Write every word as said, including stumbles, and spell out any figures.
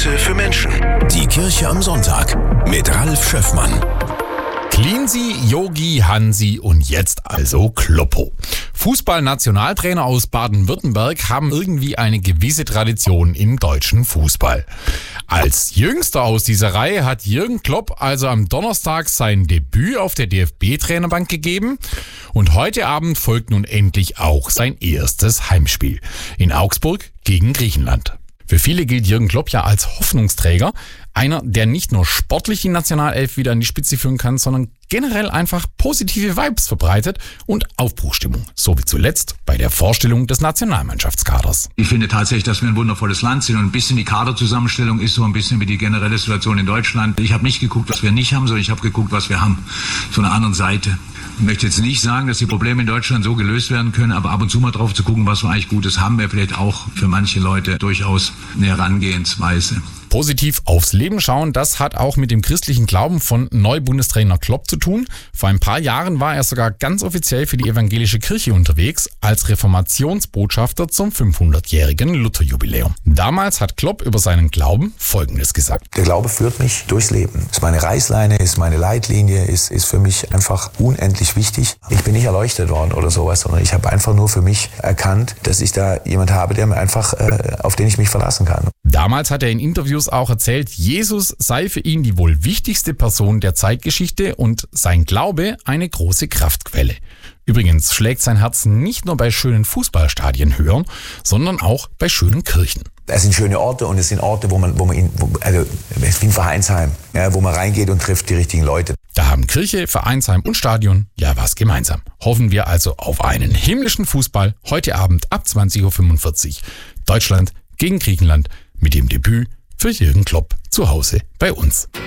Messe für Menschen. Die Kirche am Sonntag mit Ralf Schöffmann. Cleansy, Yogi, Hansi und jetzt also Kloppo. Fußballnationaltrainer aus Baden-Württemberg haben irgendwie eine gewisse Tradition im deutschen Fußball. Als jüngster aus dieser Reihe hat Jürgen Klopp also am Donnerstag sein Debüt auf der D F B-Trainerbank gegeben und heute Abend folgt nun endlich auch sein erstes Heimspiel in Augsburg gegen Griechenland. Für viele gilt Jürgen Klopp ja als Hoffnungsträger, einer, der nicht nur sportlich die Nationalelf wieder an die Spitze führen kann, sondern generell einfach positive Vibes verbreitet und Aufbruchstimmung, so wie zuletzt bei der Vorstellung des Nationalmannschaftskaders. Ich finde tatsächlich, dass wir ein wundervolles Land sind und ein bisschen die Kaderzusammenstellung ist so ein bisschen wie die generelle Situation in Deutschland. Ich habe nicht geguckt, was wir nicht haben, sondern ich habe geguckt, was wir haben, von der anderen Seite. Ich möchte jetzt nicht sagen, dass die Probleme in Deutschland so gelöst werden können, aber ab und zu mal drauf zu gucken, was wir eigentlich Gutes haben, wäre vielleicht auch für manche Leute durchaus eine Herangehensweise. Positiv aufs Leben schauen, das hat auch mit dem christlichen Glauben von Neubundestrainer Klopp zu tun. Vor ein paar Jahren war er sogar ganz offiziell für die evangelische Kirche unterwegs, als Reformationsbotschafter zum fünfhundertjährigen Lutherjubiläum. Damals hat Klopp über seinen Glauben Folgendes gesagt. Der Glaube führt mich durchs Leben. Ist meine Reißleine, ist meine Leitlinie, ist, ist für mich einfach unendlich wichtig. Ich bin nicht erleuchtet worden oder sowas, sondern ich habe einfach nur für mich erkannt, dass ich da jemand habe, der mir einfach, äh, auf den ich mich verlassen kann. Damals hat er in Interviews auch erzählt, Jesus sei für ihn die wohl wichtigste Person der Zeitgeschichte und sein Glaube eine große Kraftquelle. Übrigens schlägt sein Herz nicht nur bei schönen Fußballstadien höher, sondern auch bei schönen Kirchen. Es sind schöne Orte und es sind Orte, wo man, wo man ihn, wo, also es ist wie ein Vereinsheim, ja, wo man reingeht und trifft die richtigen Leute. Da haben Kirche, Vereinsheim und Stadion ja was gemeinsam. Hoffen wir also auf einen himmlischen Fußball heute Abend ab zwanzig Uhr fünfundvierzig. Deutschland gegen Griechenland mit dem Debüt für Jürgen Klopp zu Hause bei uns.